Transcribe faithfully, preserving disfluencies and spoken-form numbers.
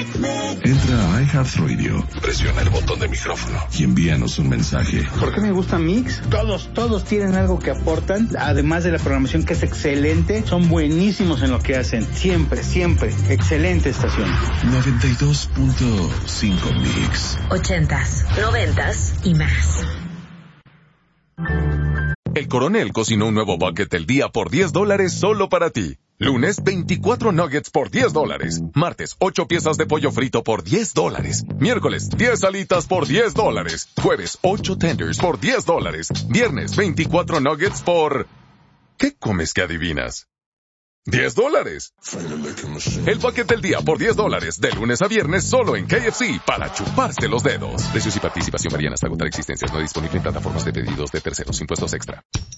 Entra a iHeartRadio, presiona el botón de micrófono y envíanos un mensaje. ¿Por qué me gusta Mix? Todos, todos tienen algo que aportan, además de la programación que es excelente, son buenísimos en lo que hacen. Siempre, siempre. Excelente estación. noventa y dos punto cinco Mix. Ochentas, noventas y más. El Coronel cocinó un nuevo bucket del día por diez dólares solo para ti. Lunes, veinticuatro nuggets por diez dólares. Martes, ocho piezas de pollo frito por diez dólares. Miércoles, diez alitas por diez dólares. Jueves, ocho tenders por diez dólares. Viernes, veinticuatro nuggets por... ¿Qué comes que adivinas? diez dólares. El bucket del día por diez dólares, de lunes a viernes solo en K F C, para chuparse los dedos. Precios y participación varían hasta agotar existencias. No disponible en plataformas de pedidos de terceros. Impuestos extra.